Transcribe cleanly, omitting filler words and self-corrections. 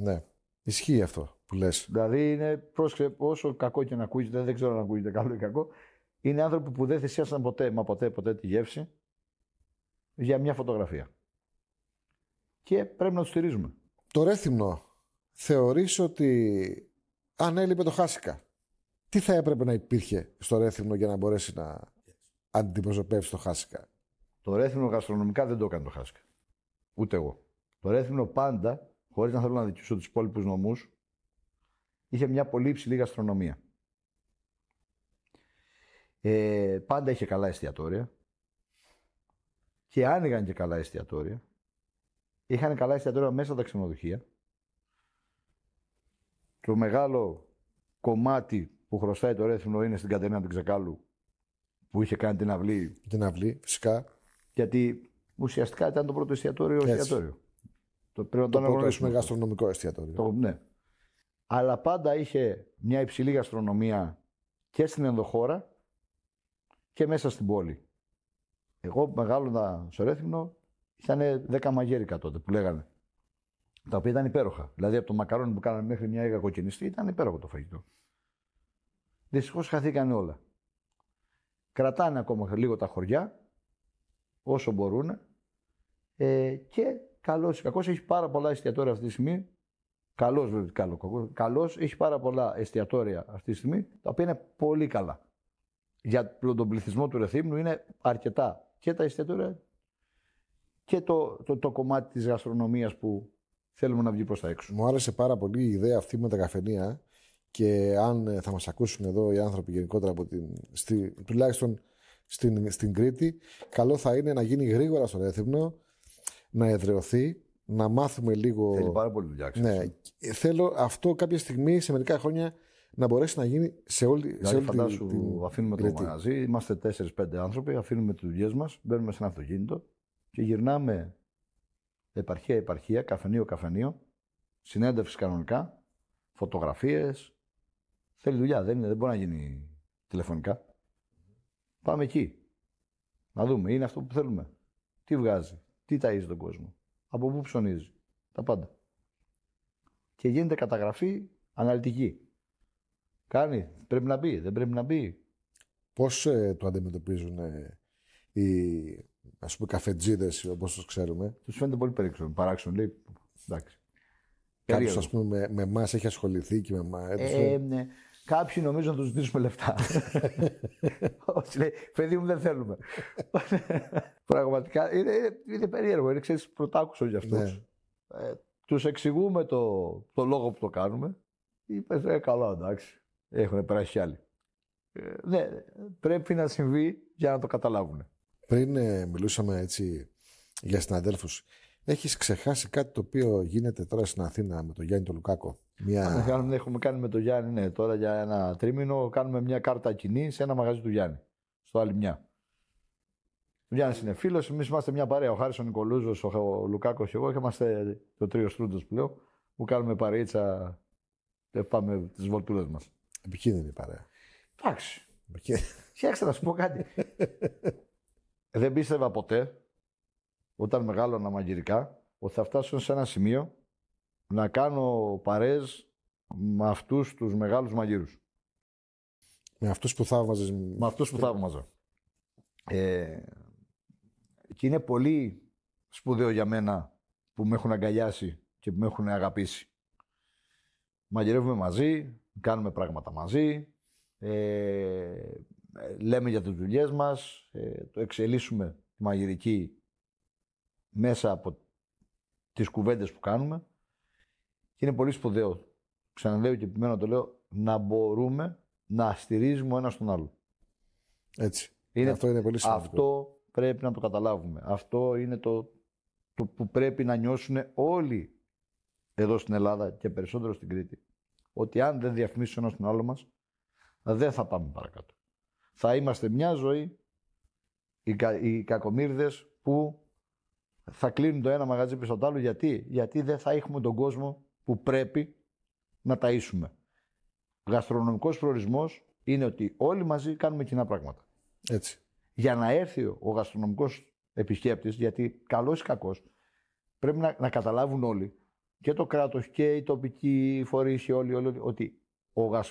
Ναι. Ισχύει αυτό που λες. Δηλαδή είναι πρόσεξε, όσο κακό και να ακούγεται, δεν ξέρω αν ακούγεται καλό ή κακό, είναι άνθρωποι που δεν θυσίασαν ποτέ τη γεύση για μια φωτογραφία. Και πρέπει να τους στηρίζουμε. Το Ρέθυμνο, θεωρείς ότι αν έλειπε το Χάσικα, τι θα έπρεπε να υπήρχε στο Ρέθυμνο για να μπορέσει να αντιπροσωπεύσει το Χάσικα? Το Ρέθυμνο γαστρονομικά δεν το έκανε το Χάσικα. Ούτε εγώ. Το Ρέθυμνο πάντα, χωρίς να θέλω να δικαιώσω τους υπόλοιπους νομούς, είχε μια πολύ υψηλή γαστρονομία. Πάντα είχε καλά εστιατόρια και άνοιγαν και καλά εστιατόρια. Είχαν καλά εστιατόρια μέσα από τα ξενοδοχεία. Το μεγάλο κομμάτι που χρωστάει το Ρέθυμνο είναι στην Κατερίνα του Ξεκάλου, που είχε κάνει την αυλή. Την αυλή, φυσικά. Γιατί ουσιαστικά ήταν το πρώτο εστιατόριο. Το πρώτο γαστρονομικό εστιατόριο. Ναι. Αλλά πάντα είχε μια υψηλή γαστρονομία και στην ενδοχώρα και μέσα στην πόλη. Εγώ που μεγάλωνα στο Ρέθυμνο, ήταν 10 μαγέρικα τότε που λέγανε. Τα οποία ήταν υπέροχα. Δηλαδή από το μακαρόνι που κάνανε μέχρι μια έγα κοκκινιστή ήταν υπέροχο το φαγητό. Δυστυχώς χαθήκανε όλα. Κρατάνε ακόμα λίγο τα χωριά, όσο μπορούν. Και καλώς ή κακώς έχει πάρα πολλά εστιατόρια αυτή τη στιγμή. Καλώς βέβαια, καλώς έχει πάρα πολλά εστιατόρια αυτή τη στιγμή, τα οποία είναι πολύ καλά. Για τον πληθυσμό του Ρεθύμνου είναι αρκετά και τα εστιατόρια και το κομμάτι της γαστρονομίας που θέλουμε να βγει προς τα έξω. Μου άρεσε πάρα πολύ η ιδέα αυτή με τα καφενεία και αν θα μας ακούσουν εδώ οι άνθρωποι γενικότερα από τουλάχιστον στην Κρήτη, καλό θα είναι να γίνει γρήγορα στο Ρέθυμνο, να εδραιωθεί, να μάθουμε λίγο. Θέλει πάρα πολύ δουλειά. Ναι, θέλω αυτό κάποια στιγμή σε μερικά χρόνια να μπορέσει να γίνει σε όλη Δηλαδή, φαντάσου, αφήνουμε Κρήτη. το μαγαζί, είμαστε 4-5 άνθρωποι, αφήνουμε τις δουλειές μας, μπαίνουμε σε ένα αυτοκίνητο και γυρνάμε επαρχία, καφενείο, συνέντευξη κανονικά, φωτογραφίες. Θέλει δουλειά, δεν μπορεί να γίνει τηλεφωνικά. Πάμε εκεί. Να δούμε, είναι αυτό που θέλουμε. Τι βγάζει, τι ταΐζει τον κόσμο, από πού ψωνίζει, τα πάντα. Και γίνεται καταγραφή αναλυτική. Κάνει, πρέπει να μπει, δεν πρέπει να μπει. Πώς το αντιμετωπίζουν οι ας πούμε καφετζίδες, όπως τους ξέρουμε? Τους φαίνεται πολύ παράξενο, λέει, εντάξει. Κάποιος ας πούμε με εμάς έχει ασχοληθεί και με εμάς. Ναι. Κάποιοι νομίζουν να τους ζητήσουμε λεφτά. Όσοι λέει, παιδί μου δεν θέλουμε. Πραγματικά είναι περίεργο, είναι ξέρεις πρωτάκουσο για αυτούς. Ναι. Τους εξηγούμε το λόγο που το κάνουμε. Είπε, καλά εντάξει, έχουν περάσει κι άλλοι. Ναι, πρέπει να συμβεί για να το καταλάβουν. Πριν μιλούσαμε έτσι για συναδέλφους, έχεις ξεχάσει κάτι το οποίο γίνεται τώρα στην Αθήνα με τον Γιάννη τον Λουκάκο? Έχουμε κάνει με τον Γιάννη, ναι, τώρα για ένα τρίμηνο κάνουμε μια κάρτα κοινή σε ένα μαγαζί του Γιάννη, στο Αλιμιά. Ο Γιάννης είναι φίλος, εμείς είμαστε μια παρέα. Ο Χάρης ο Νικολούζος, ο Λουκάκος και εγώ, και είμαστε το τρίο Στρούντος που λέω, που κάνουμε παρείτσα και πάμε τις βολτούλες μας. Επικίνδυνη παρέα. Εντάξει. Φτιάξτε να σου πω κάτι. Δεν πίστευα ποτέ, όταν μεγάλωνα μαγειρικά, ότι θα φτάσω σε ένα σημείο να κάνω παρέες με αυτούς τους μεγάλους μαγείρους. Με αυτούς που θαύμαζες? Με αυτούς που θαύμαζα. Και είναι πολύ σπουδαίο για μένα που με έχουν αγκαλιάσει και που με έχουν αγαπήσει. Μαγειρεύουμε μαζί, κάνουμε πράγματα μαζί, λέμε για τις δουλειές μας, το εξελίσσουμε τη μαγειρική μέσα από τις κουβέντες που κάνουμε. Και είναι πολύ σπουδαίο, ξαναλέω και επιμένω το λέω, να μπορούμε να στηρίζουμε ο ένας τον άλλο. Έτσι. Αυτό είναι πολύ σημαντικό. Αυτό πρέπει να το καταλάβουμε. Αυτό είναι το που πρέπει να νιώσουν όλοι εδώ στην Ελλάδα και περισσότερο στην Κρήτη. Ότι αν δεν διαφημίσουν ο ένας τον άλλο μας, δεν θα πάμε παρακάτω. Θα είμαστε μια ζωή οι κακομοίρδες που θα κλείνουν το ένα μαγαζί πίσω το άλλο. Γιατί δεν θα έχουμε τον κόσμο που πρέπει να ταΐσουμε. Γαστρονομικός προορισμός είναι ότι όλοι μαζί κάνουμε κοινά πράγματα. Έτσι. Για να έρθει ο γαστρονομικός επισκέπτης, γιατί καλός ή κακός, πρέπει να καταλάβουν όλοι και το κράτος και οι τοπικοί φορείς, όλοι, ότι